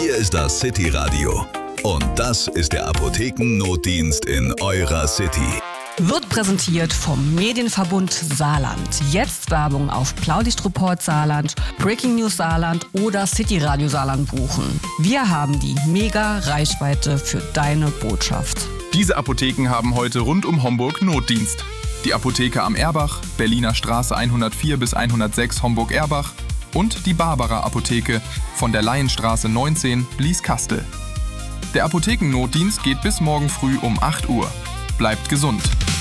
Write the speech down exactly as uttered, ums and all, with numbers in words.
Hier ist das City Radio. Und das ist der Apothekennotdienst in eurer City. Wird präsentiert vom Medienverbund Saarland. Jetzt Werbung auf Blaulichtreport Saarland, Breaking News Saarland oder City Radio Saarland buchen. Wir haben die Mega-Reichweite für deine Botschaft. Diese Apotheken haben heute rund um Homburg Notdienst. Die Apotheke am Erbach, Berliner Straße hundertvier bis hundertsechs Homburg-Erbach und die Barbara Apotheke von der Laienstraße neunzehn Blieskastel. Der Apothekennotdienst geht bis morgen früh um acht Uhr. Bleibt gesund!